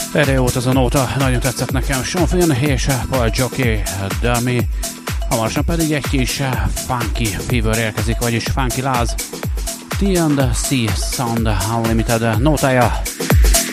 Erre volt az a nóta, nagyon tetszett nekem. Sean Finn és Paul Jockey, Dummy. Hamarosan pedig egy kis funky fever érkezik, vagyis funky láz. T&C Sound Unlimited nótája.